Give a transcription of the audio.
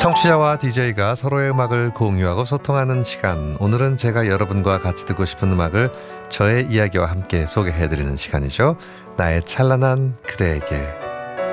청취자와 DJ가 서로의 음악을 공유하고 소통하는 시간. 오늘은 제가 여러분과 같이 듣고 싶은 음악을 저의 이야기와 함께 소개해드리는 시간이죠. 나의 찬란한 그대에게.